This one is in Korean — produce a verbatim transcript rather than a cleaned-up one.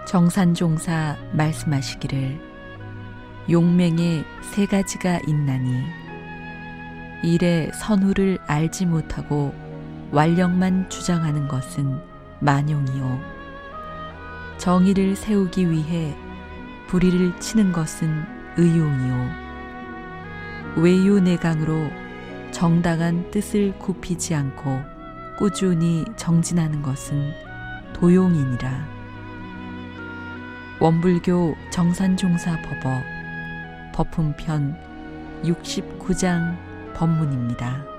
정산종사 말씀하시기를 용맹에 세 가지가 있나니 일의 선후를 알지 못하고 완력만 주장하는 것은 만용이요 정의를 세우기 위해 불의를 치는 것은 의용이요 외유내강으로 정당한 뜻을 굽히지 않고 꾸준히 정진하는 것은 도용이니라. 원불교 정산종사법어 법품편 육십구 장 법문입니다.